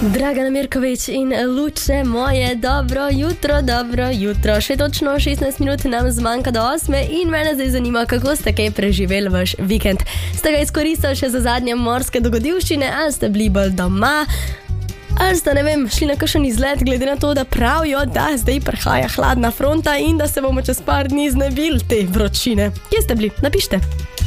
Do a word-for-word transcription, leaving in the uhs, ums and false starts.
Dragana Mirković in Luče moje, dobro jutro, dobro jutro. Še točno šestnajst minut nam zmanjka do osme in mene zdaj zanima, kako ste kaj preživeli vaš vikend. Ste ga izkoristili še za zadnje morske dogodivščine, ali ste bili bolj doma, ali ste, ne vem, šli na kakšen izlet, glede na to, da pravijo, da zdaj prihaja hladna fronta in da se bomo čez par dni znebili te vročine. Kje ste bili? Napište.